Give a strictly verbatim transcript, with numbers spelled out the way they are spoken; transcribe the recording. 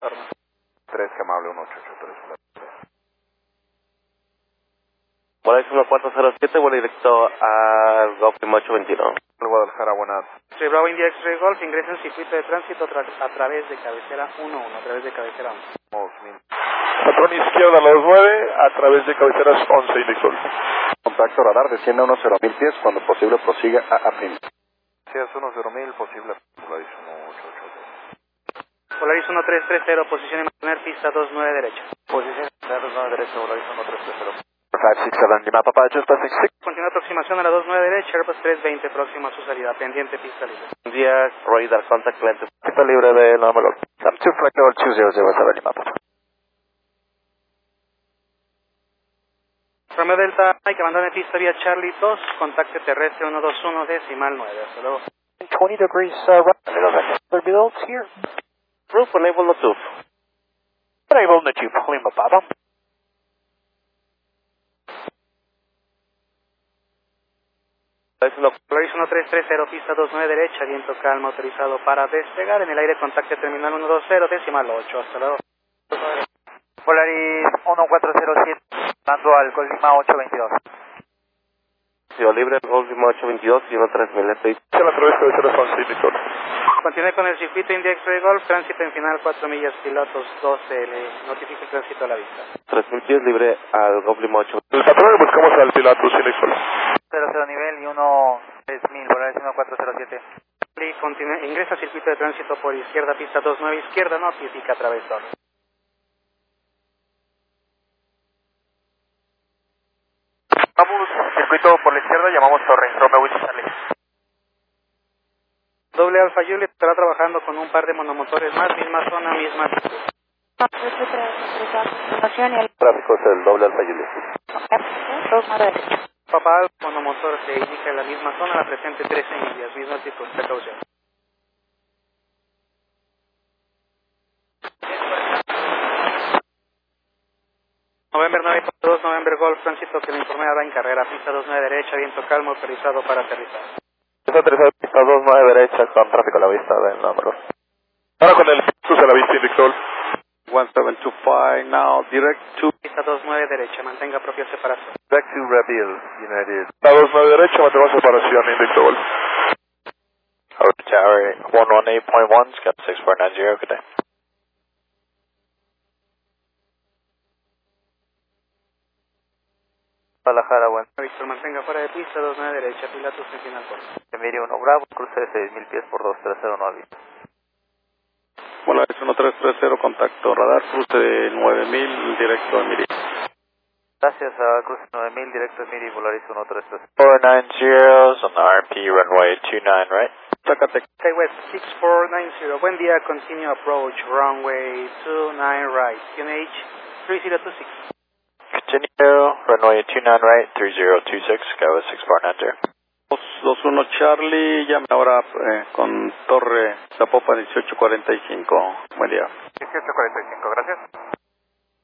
tres, que amable, uno ocho ocho tres. Volaris uno cuatro cero siete, vuelo directo al Golf Lima ocho veintiuno. Guadalajara, buenas. Soy Bravo India X-Ray Golf, ingresa en circuito de tránsito tra a través de cabecera uno uno, a través de cabecera uno. Patrón izquierda, los nueve, a través de cabeceras once, Indicol. Contacto radar, desciende a unos cero mil pies, cuando posible prosiga a Afin. Si es uno cero mil, posible, Polaris uno ocho ocho dos. Polaris uno tres tres cero, posición y mantener pista dos nueve derecha. Posición dos nueve derecha, Polaris uno tres tres cero. five six seven, Lima Papa, just passing six. Continúa aproximación a la dos nueve derecha, Airbus tres veinte, próximo a su salida, pendiente pista libre. Buenos días, radar contact lente. Pista libre de Loma Golf. Sam two flight level two zero zero seven, Lima Papa. Romeo Delta, hay que abandone pista vía Charlie dos, contacte terrestre uno dos uno, decimal nueve, hasta luego. twenty degrees uh, right, below here. Roof enable no tube. Enable no tube, Lima Papa. Polaris uno tres tres cero, pista dos nueve derecha, viento calma, autorizado para despegar, en el aire contacte terminal uno dos cero, decimal ocho, hasta luego. Polaris uno cuatro cero siete, mando al Golf Lima ocho veintidós. Ciudad libre, Golf Lima ocho veintidós y uno tres mil, estoy. Se la través de cabeceras once, Indicol. Continúe con el circuito India X-Ray Golf, tránsito en final cuatro millas, pilotos doce, le notifica el tránsito a la vista. tres mil pies libre al Golf Lima ocho. El patrón, buscamos al Pilatus, Indicol. cero cero nivel y uno tres mil, Polaris uno cuatro cero siete. Y continúe, ingresa al circuito de tránsito por izquierda, pista dos nueve izquierda, notifica atravesor. Vamos, circuito por la izquierda, llamamos Torre, Romeo Wilson Charlie. Doble Alfa Juliet estará trabajando con un par de monomotores más, misma zona, misma altitud. Tráfico es el doble Alfa Juliet. Papá Alfa, monomotor se indica en la misma zona, la presente trece millas, misma altitud, precaución. November nueve dos, November Golf, tránsito que le informé ahora en carrera, pista dos nueve derecha, viento calmo, autorizado para aterrizar. Pista aterrizado, pista dos nueve derecha, con tráfico a la vista del número. Ahora con el Pilatus a la vista, Indicol. one seven two five, now direct to... Pista dos nueve derecha, mantenga propia separación. Back to Reveal, United. La dos nueve derecha, mantenemos separación, Indicol. Tower one one eight point one, Scott six four nine zero, good day. Guadalajara, bueno. Víctor, mantenga fuera de pista, dos nueve derecha, Pilatus en final por. Emiri uno Bravo, cruce de seis mil pies por dos tres cero nueve. Polaris uno tres tres cero, contacto radar, cruce de nueve mil, directo a Emiri. Gracias a cruce nueve mil, directo a Emiri, Polaris uno tres tres. four nine zero, on the R P, runway two nine, right? Zacatecas. Skywest six four nine zero, buen día, continue approach, runway two nine right, Q N H three zero two six. Continue, runway two nine right, three zero two six, Skywest six four nine zero. dos dos uno Charlie, llame ahora eh, con Torre Zapopan dieciocho cuarenta y cinco. Buen día. dieciocho cuarenta y cinco, gracias.